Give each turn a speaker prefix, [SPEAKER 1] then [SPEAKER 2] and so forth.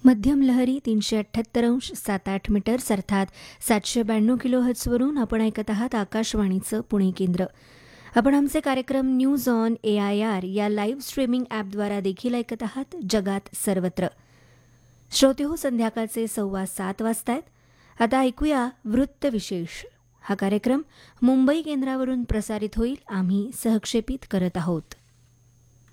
[SPEAKER 1] मध्यम लहरी 378.78 मीटर्स अर्थात 792 किलोहर्ट्झवरून आपण ऐकत आहात आकाशवाणीचं पुणे केंद्र. आपण आमचे कार्यक्रम न्यूज ऑन AIR या लाईव्ह स्ट्रीमिंग ॲपद्वारा देखील ऐकत आहात जगात सर्वत्र. श्रोते हो, संध्याकाळचे 7:15 वाजतायत. आता ऐकूया वृत्तविशेष. हा कार्यक्रम मुंबई केंद्रावरून प्रसारित होईल. आम्ही सहक्षेपित करत आहोत.